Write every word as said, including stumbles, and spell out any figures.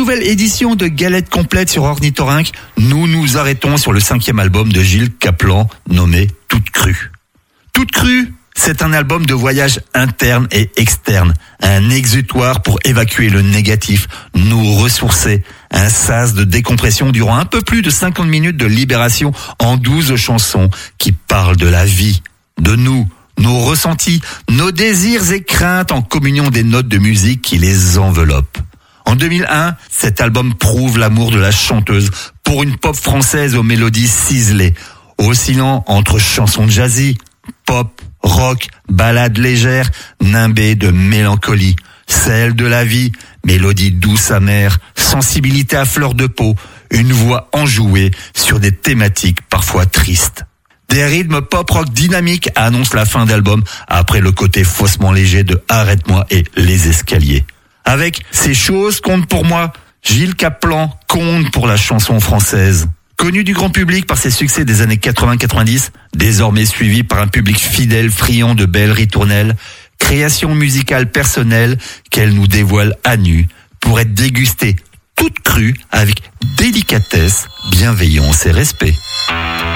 nouvelle édition de Galette complète sur Ornithorynque, nous nous arrêtons sur le cinquième album de Gilles Caplan, nommé Toute crue. Toute crue, c'est un album de voyage interne et externe, un exutoire pour évacuer le négatif, nous ressourcer, un sas de décompression durant un peu plus de cinquante minutes de libération en douze chansons qui parlent de la vie, de nous, nos ressentis, nos désirs et craintes en communion des notes de musique qui les enveloppent. En deux mille un, cet album prouve l'amour de la chanteuse pour une pop française aux mélodies ciselées, oscillant entre chansons jazzy, pop, rock, ballades légères, nimbées de mélancolie, celle de la vie, mélodie douce amère, sensibilité à fleur de peau, une voix enjouée sur des thématiques parfois tristes. Des rythmes pop-rock dynamiques annoncent la fin d'album après le côté faussement léger de Arrête-moi et Les Escaliers. Avec Ces choses comptent pour moi, Gilles Caplan compte pour la chanson française. Connu du grand public par ses succès des années quatre-vingts quatre-vingt-dix, désormais suivi par un public fidèle friand de belles ritournelles, création musicale personnelle qu'elle nous dévoile à nu pour être dégustée toute crue avec délicatesse, bienveillance et respect.